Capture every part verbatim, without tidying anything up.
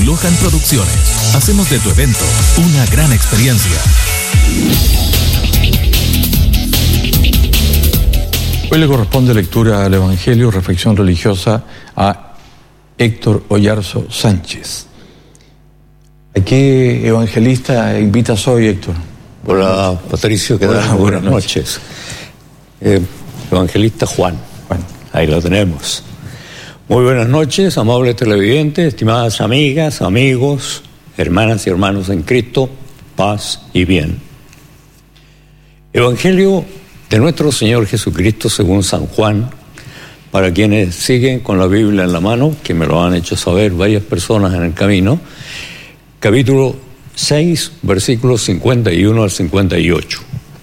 Lohan Producciones. Hacemos de tu evento una gran experiencia. Hoy le corresponde lectura al Evangelio, reflexión religiosa a Héctor Oyarzo Sánchez. ¿A qué evangelista invitas hoy, Héctor? Hola, Patricio, ¿qué tal? Buenas noches. Eh, evangelista Juan. Juan. Ahí lo tenemos. Muy buenas noches, amables televidentes, estimadas amigas, amigos, hermanas y hermanos en Cristo, paz y bien. Evangelio de nuestro Señor Jesucristo según San Juan, para quienes siguen con la Biblia en la mano, que me lo han hecho saber varias personas en el camino, capítulo seis, versículos cincuenta y uno al cincuenta y ocho.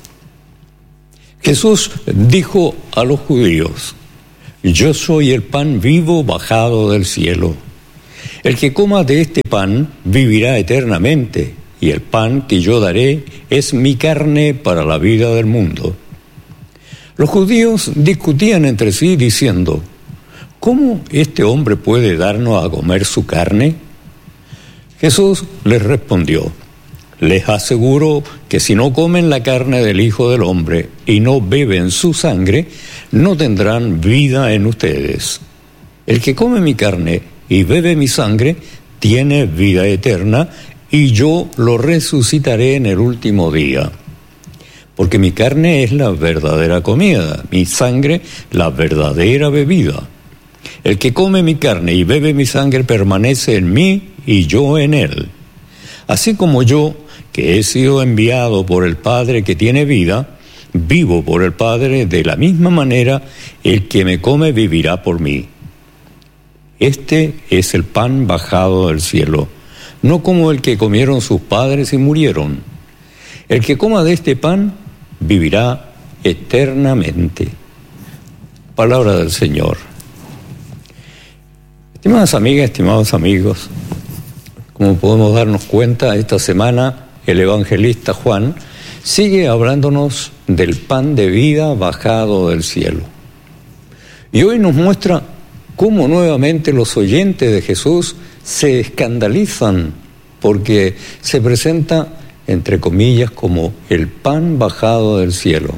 Jesús dijo a los judíos: yo soy el pan vivo bajado del cielo. El que coma de este pan vivirá eternamente, y el pan que yo daré es mi carne para la vida del mundo. Los judíos discutían entre sí diciendo: ¿cómo este hombre puede darnos a comer su carne? Jesús les respondió: les aseguro que si no comen la carne del Hijo del Hombre y no beben su sangre, no tendrán vida en ustedes. El que come mi carne y bebe mi sangre tiene vida eterna, y yo lo resucitaré en el último día. Porque mi carne es la verdadera comida, mi sangre la verdadera bebida. El que come mi carne y bebe mi sangre permanece en mí y yo en él. Así como yo, que he sido enviado por el Padre que tiene vida, vivo por el Padre, de la misma manera el que me come vivirá por mí. Este es el pan bajado del cielo, no como el que comieron sus padres y murieron. El que coma de este pan vivirá eternamente. Palabra del Señor. Estimadas amigas, estimados amigos, como podemos darnos cuenta, esta semana el evangelista Juan sigue hablándonos del pan de vida bajado del cielo. Y hoy nos muestra cómo nuevamente los oyentes de Jesús se escandalizan porque se presenta, entre comillas, como el pan bajado del cielo.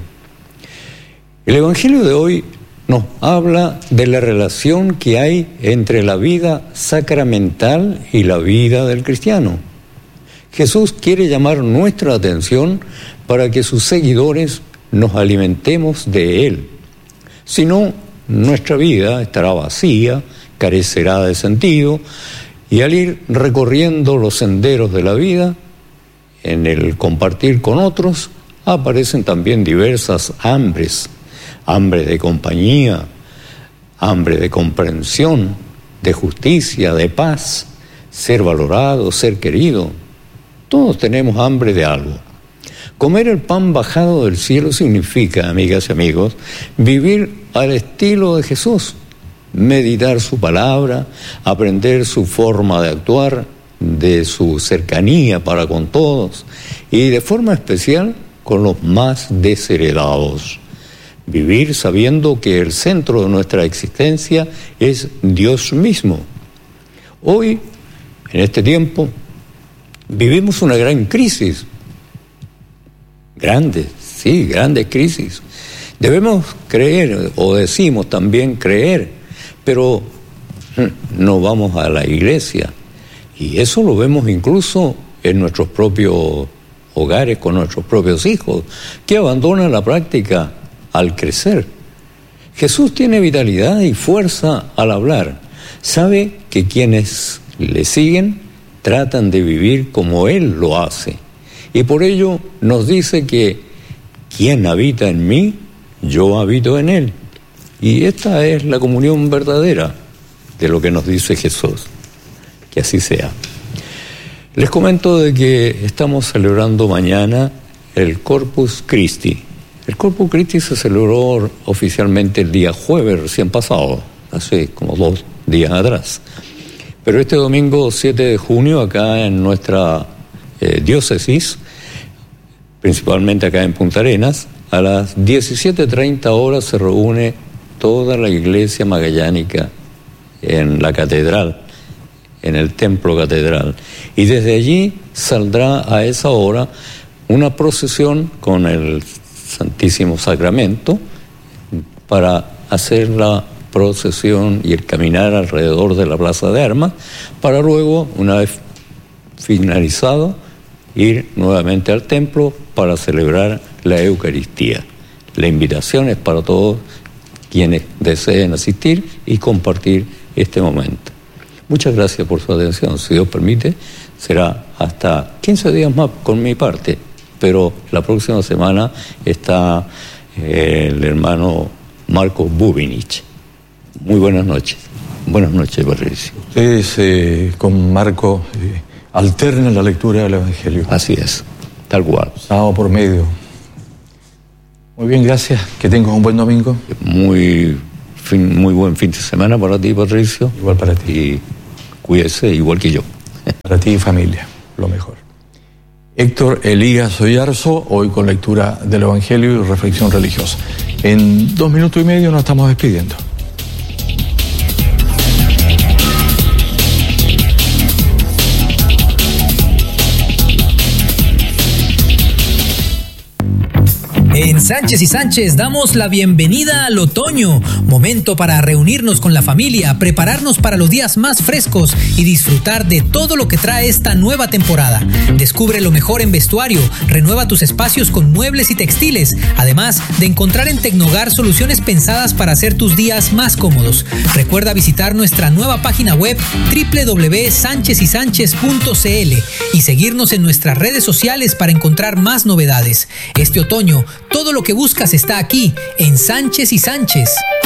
El Evangelio de hoy nos habla de la relación que hay entre la vida sacramental y la vida del cristiano. Jesús quiere llamar nuestra atención para que sus seguidores nos alimentemos de Él. Si no, nuestra vida estará vacía, carecerá de sentido, y al ir recorriendo los senderos de la vida, en el compartir con otros, aparecen también diversas hambres, hambre de compañía, hambre de comprensión, de justicia, de paz, ser valorado, ser querido. Todos tenemos hambre de algo. Comer el pan bajado del cielo significa, amigas y amigos, vivir al estilo de Jesús, meditar su palabra, aprender su forma de actuar, de su cercanía para con todos y de forma especial con los más desheredados. Vivir sabiendo que el centro de nuestra existencia es Dios mismo. Hoy, en este tiempo, vivimos una gran crisis. Grandes, sí, grandes crisis. Debemos creer, o decimos también creer, pero no vamos a la iglesia. Y eso lo vemos incluso en nuestros propios hogares, con nuestros propios hijos, que abandonan la práctica al crecer. Jesús tiene vitalidad y fuerza al hablar. Sabe que quienes le siguen tratan de vivir como Él lo hace. Y por ello nos dice que quien habita en mí, yo habito en Él. Y esta es la comunión verdadera de lo que nos dice Jesús. Que así sea. Les comento de que estamos celebrando mañana el Corpus Christi. El Corpus Christi se celebró oficialmente el día jueves recién pasado, hace como dos días atrás. Pero este domingo siete de junio, acá en nuestra eh, diócesis, principalmente acá en Punta Arenas, a las diecisiete treinta horas se reúne toda la iglesia magallánica en la catedral, en el templo catedral. Y desde allí saldrá a esa hora una procesión con el Santísimo Sacramento para hacer la procesión y el caminar alrededor de la Plaza de Armas, para luego, una vez finalizado, ir nuevamente al templo para celebrar la Eucaristía. La invitación es para todos quienes deseen asistir y compartir este momento. Muchas gracias por su atención. Si Dios permite, será hasta quince días más con mi parte, pero la próxima semana está eh, el hermano Marcos Bubinich. Muy buenas noches. Buenas noches, Patricio. Ustedes eh, con Marco eh, alternan la lectura del Evangelio. Así es, tal cual. Sábado por medio. Muy bien, gracias. Que tengas un buen domingo. Muy, fin, muy buen fin de semana para ti, Patricio. Igual para ti. Y cuídese igual que yo. Para ti y familia, lo mejor. Héctor Elías Oyarzo, hoy con lectura del Evangelio y reflexión religiosa. En dos minutos y medio nos estamos despidiendo. En Sánchez y Sánchez damos la bienvenida al otoño, momento para reunirnos con la familia, prepararnos para los días más frescos y disfrutar de todo lo que trae esta nueva temporada. Descubre lo mejor en vestuario, renueva tus espacios con muebles y textiles, además de encontrar en Tecnogar soluciones pensadas para hacer tus días más cómodos. Recuerda visitar nuestra nueva página web doble u doble u doble u punto sánchez y sánchez punto c l y seguirnos en nuestras redes sociales para encontrar más novedades. Este otoño, todo lo que buscas está aquí, en Sánchez y Sánchez.